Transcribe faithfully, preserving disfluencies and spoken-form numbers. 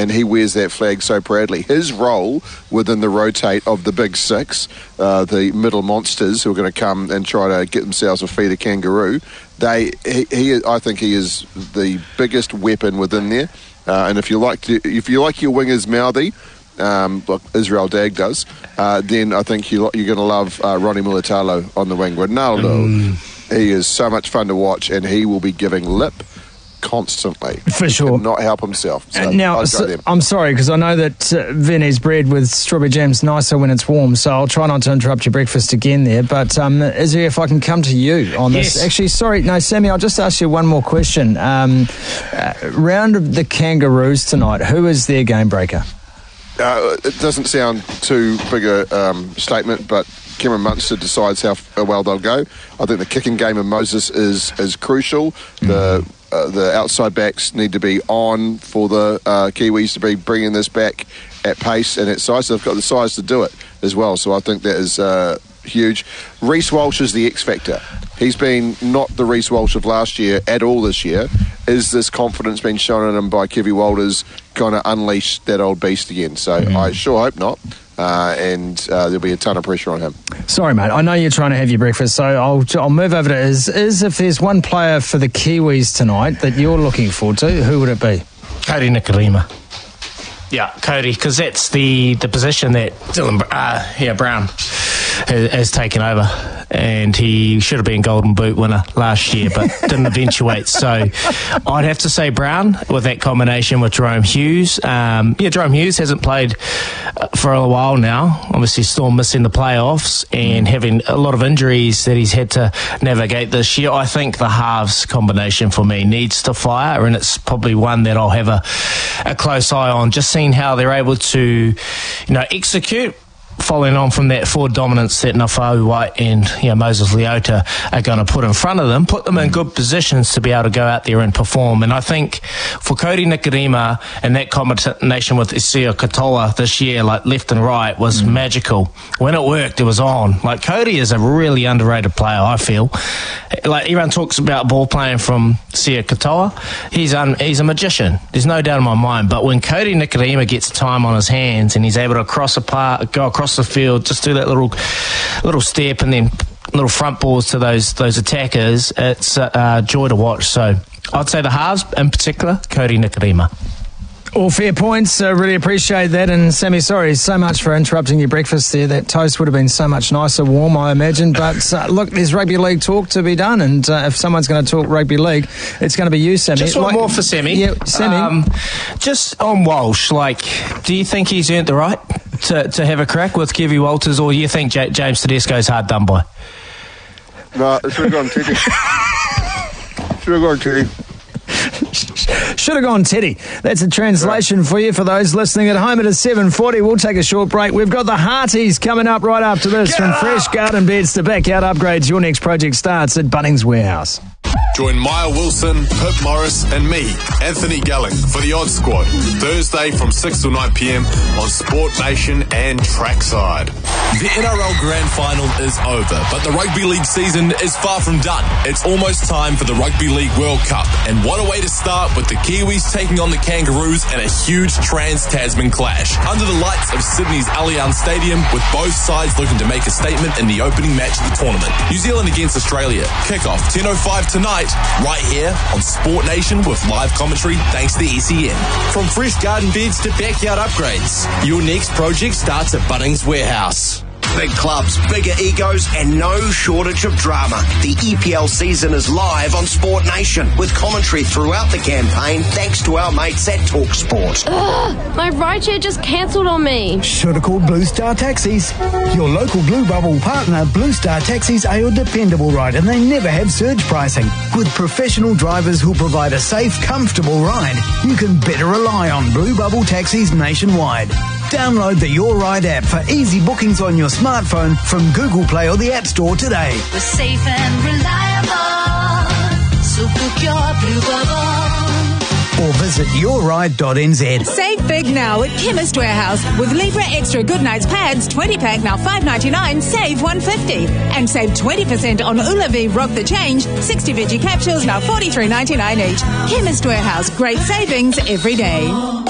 and he wears that flag so proudly. His role within the rotate of the big six, uh, the middle monsters who are going to come and try to get themselves a feed a kangaroo, they, he, he, I think he is the biggest weapon within there. Uh, and if you like to, if you like your wingers mouthy, um, like Israel Dagg does, uh, then I think you, you're going to love uh, Ronnie Mulitalo on the wing. Ronaldo, mm. he is so much fun to watch, and he will be giving lip constantly. For sure. Not help himself. So now, so, I'm sorry, because I know that uh, Viennese bread with strawberry jam's nicer when it's warm, so I'll try not to interrupt your breakfast again there. But, um, Izzy, if I can come to you on this. Yes. Actually, sorry, no, Sammy, I'll just ask you one more question. Um, uh, round of the Kangaroos tonight, who is their game breaker? Uh, it doesn't sound too big a um, statement, but Cameron Munster decides how well they'll go. I think the kicking game of Moses is, is crucial. Mm. The Uh, the outside backs need to be on for the uh, Kiwis to be bringing this back at pace and at size. So they've got the size to do it as well. So I think that is uh, huge. Reece Walsh is the X factor. He's been not the Reece Walsh of last year at all this year. Is this confidence being shown in him by Kevy Walters going to unleash that old beast again? So mm. I sure hope not. Uh, and uh, there'll be a ton of pressure on him. Sorry, mate. I know you're trying to have your breakfast, so I'll I'll move over to Iz. Iz, if there's one player for the Kiwis tonight that you're looking forward to, who would it be? Cody Nikorima. Yeah, Cody, because that's the, the position that Dylan uh, yeah, Brown has, has taken over. And he should have been Golden Boot winner last year, but didn't eventuate. So I'd have to say Brown with that combination with Jerome Hughes. Um, yeah, Jerome Hughes hasn't played for a while now. Obviously, still missing the playoffs and having a lot of injuries that he's had to navigate this year. I think the halves combination for me needs to fire, and it's probably one that I'll have a, a close eye on. Just seeing how they're able to, you know, execute. Following on from that forward dominance that Nafau White and you know, Moses Leota are going to put in front of them, put them in good positions to be able to go out there and perform. And I think for Cody Nikorima and that combination with Isio Katoa this year, like left and right, was mm. magical. When it worked, it was on. Like, Cody is a really underrated player, I feel. Like, everyone talks about ball playing from Isio Katoa. He's, un- he's a magician. There's no doubt in my mind. But when Cody Nikorima gets time on his hands and he's able to cross a part, go across the field, just do that little little step and then little front balls to those those attackers, it's a uh, joy to watch. So I'd say the halves, in particular, Cody Nikorima. All fair points. Uh, really appreciate that. And Sammy, sorry so much for interrupting your breakfast there. That toast would have been so much nicer warm, I imagine. But uh, look, there's rugby league talk to be done, and uh, if someone's going to talk rugby league, it's going to be you, Sammy. Just one like, more for Sammy. Yeah, Sammy. Um, just on Walsh, like, do you think he's earned the right to, to have a crack with Kevy Walters, or do you think J- James Tedesco's hard done by? No, it should have gone Teddy. Should have gone Teddy. Should have gone Teddy. That's a translation right for you for those listening at home. It is seven forty. We'll take a short break. We've got the Hearties coming up right after this. Get From up! Fresh garden beds to backyard upgrades, your next project starts at Bunnings Warehouse. Join Maya Wilson, Pip Morris and me, Anthony Gelling, for the Odd Squad, Thursday from six till nine p.m. on Sport Nation and Trackside. The N R L Grand Final is over, but the Rugby League season is far from done. It's almost time for the Rugby League World Cup, and what a way to start with the Kiwis taking on the Kangaroos in a huge Trans-Tasman clash. Under the lights of Sydney's Allianz Stadium, with both sides looking to make a statement in the opening match of the tournament. New Zealand against Australia. Kick-off ten oh five tonight, right here on Sport Nation with live commentary thanks to S E N. From fresh garden beds to backyard upgrades, your next project starts at Bunnings Warehouse. Big clubs, bigger egos, and no shortage of drama. The E P L season is live on Sport Nation with commentary throughout the campaign thanks to our mates at TalkSport. Ugh, my rideshare just cancelled on me. Should have called Blue Star Taxis. Your local Blue Bubble partner, Blue Star Taxis, are your dependable ride, and they never have surge pricing. With professional drivers who'll provide a safe, comfortable ride, you can better rely on Blue Bubble Taxis nationwide. Download the Your Ride app for easy bookings on your smartphone from Google Play or the App Store today. We're safe and reliable, so book your Blue Bubble. Or visit your ride dot n z. Save big now at Chemist Warehouse with Libra Extra Goodnights pads, twenty pack now five ninety-nine, save one fifty. And save twenty percent on Ulavi Rock the Change, sixty veggie capsules now forty-three ninety-nine each. Chemist Warehouse, great savings every day.